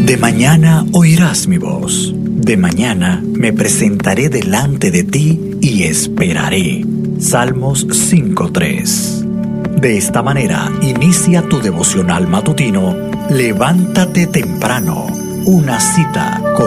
De mañana oirás mi voz. De mañana me presentaré delante de ti y esperaré. Salmos 5:3. De esta manera inicia tu devocional matutino. Levántate temprano. Una cita con